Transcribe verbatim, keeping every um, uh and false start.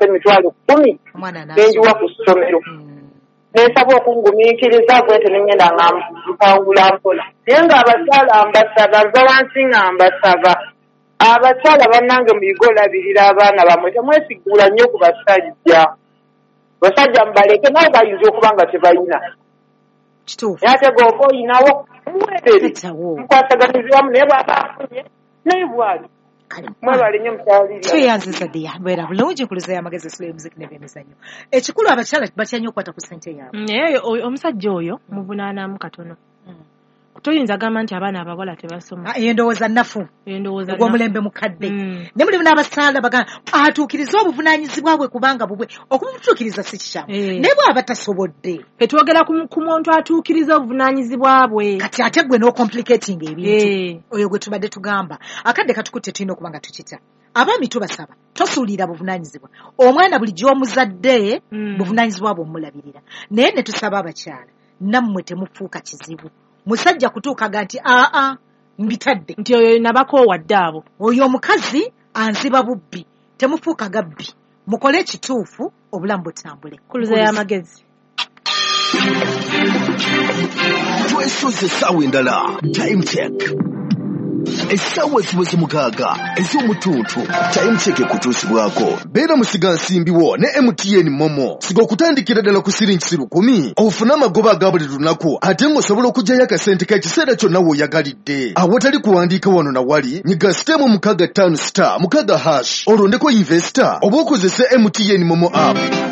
nkwasa emitwalo kkumi nenjiwa ku ssomero nensaba okungumiikiriza bwete nengenda nga mpawula mpola naye ng'abakyala mbasaba nva wansi nga mbasaba abakyala bannange muyiga olabirira abaana bamwe temwesigula nnyo ku basajja basajja mubaleke naye bayinza okuba nga tebalina kituufu naye ate g'oba oyinawo muweerere mukwasaganizibwamu naye bw'aba afunye naye bwali mwebale nnyo mukyalirya tweyanziza ddiya mbeera bulungi nkuluza y'amagezi esula y'omuziki n'ebyemizannyo ekikulu abakyala bakyanye okukwata ku ssente yaabwe naye omusajja oyo muvunaanamu katono toyinza gamba nti abaana abawala tebasoma eyo ndowooza nnafu ogw'omulembe mukadde ne mulimu n'abasaala bagamba atuukirize obuvunaanyizibwa bwe kubanga bubwe okubutuukiriza si kikyamu naye bw'aba tasobodde etwogera ku muntu atuukiriza obuvunaanyizibwa bwe kati ate gwe n'ocomplicating ebintu oyo gwe tubadde tugamba akadde katukutte tulina okuba nga tukita abaami tubasaba tosuulira buvunaanyizibwa omwana buli gy'omuzadde buvunaanyizibwa bwe omulabirira naye ne tusaba abakyala nammwe temufuuka kizibu musajja kutuukaga nti aa mbitadde nti oyo nabakoowadde abo oyo omukazi anziba bubbi temufuuka gabbi mukole ekituufu obulamu butambule kuluza y'amagezi twesoze essaawa endala time check essaawa ziweze mukaaga ez'omutuntu time check ekutuusibwako beera musiga nsimbiwo ne M T N Momo siga okutandikira ddala ku siringi lukumi ofune amagoba aga buli lunaku ate ng'osobola okugyayo akasente k'ekiseera kyonna w'oyagalidde awatali kuwandiika wano na wali nyiga sitemu mukaaga ttaano star mukaaga hash olondeko investor oba okozese M T N Momo app